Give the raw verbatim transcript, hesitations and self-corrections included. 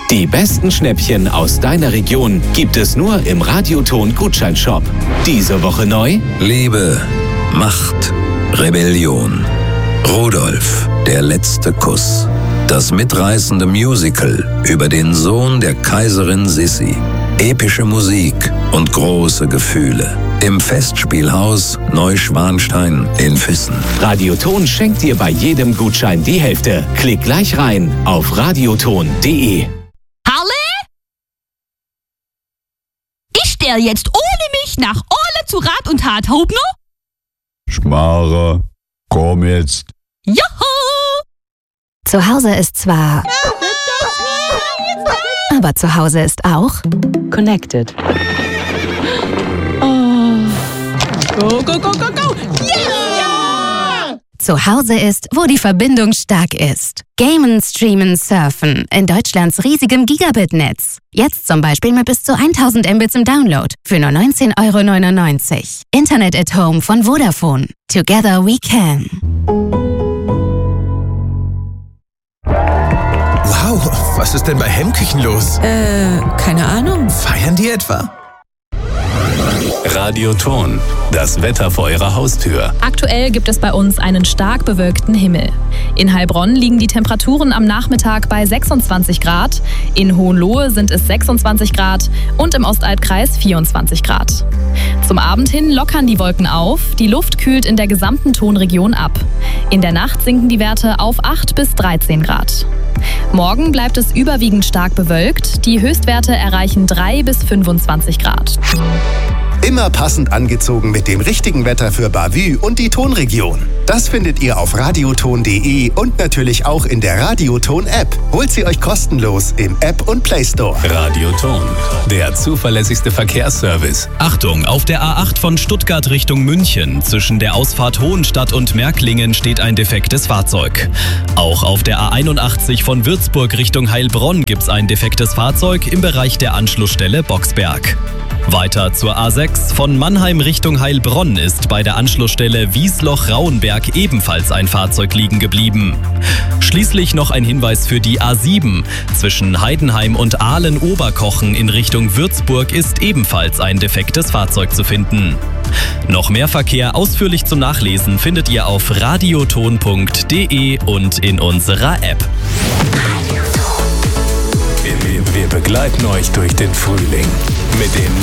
Die besten Schnäppchen aus deiner Region gibt es nur im Radioton-Gutscheinshop. Diese Woche neu: Liebe, Macht, Rebellion. Rudolf, der letzte Kuss. Das mitreißende Musical über den Sohn der Kaiserin Sissi. Epische Musik und große Gefühle. Im Festspielhaus Neuschwanstein in Füssen. Radioton schenkt dir bei jedem Gutschein die Hälfte. Klick gleich rein auf radioton punkt de. Harle? Ich stell jetzt ohne mich nach Orle zu Rat und Tat, Hobner? Schmarre, komm jetzt. Joho! Zu Hause ist zwar... Aber zu Hause ist auch... Connected. Go, go, go, go, go! Yeah! Zu Hause ist, wo die Verbindung stark ist. Gamen, streamen, surfen in Deutschlands riesigem Gigabit-Netz. Jetzt zum Beispiel mit bis zu tausend Mbits im Download für nur neunzehn Euro neunundneunzig. Internet at Home von Vodafone. Together we can. Wow, was ist denn bei Hemmküchen los? Äh, keine Ahnung. Feiern die etwa? Radioton, das Wetter vor eurer Haustür. Aktuell gibt es bei uns einen stark bewölkten Himmel. In Heilbronn liegen die Temperaturen am Nachmittag bei sechsundzwanzig Grad, in Hohenlohe sind es sechsundzwanzig Grad und im Ostalbkreis vierundzwanzig Grad. Zum Abend hin lockern die Wolken auf, die Luft kühlt in der gesamten Tonregion ab. In der Nacht sinken die Werte auf acht bis dreizehn Grad. Morgen bleibt es überwiegend stark bewölkt, die Höchstwerte erreichen drei bis fünfundzwanzig Grad. Immer passend angezogen mit dem richtigen Wetter für Bavü und die Tonregion. Das findet ihr auf radioton punkt de und natürlich auch in der Radioton-App. Holt sie euch kostenlos im App und Play Store. Radioton, der zuverlässigste Verkehrsservice. Achtung, auf der A acht von Stuttgart Richtung München. Zwischen der Ausfahrt Hohenstadt und Märklingen steht ein defektes Fahrzeug. Auch auf der A einundachtzig von Würzburg Richtung Heilbronn gibt's ein defektes Fahrzeug im Bereich der Anschlussstelle Boxberg. Weiter zur A sechs von Mannheim Richtung Heilbronn ist bei der Anschlussstelle Wiesloch-Rauenberg ebenfalls ein Fahrzeug liegen geblieben. Schließlich noch ein Hinweis für die A sieben. Zwischen Heidenheim und Aalen-Oberkochen in Richtung Würzburg ist ebenfalls ein defektes Fahrzeug zu finden. Noch mehr Verkehr ausführlich zum Nachlesen findet ihr auf radioton punkt de und in unserer App. Wir begleiten euch durch den Frühling mit den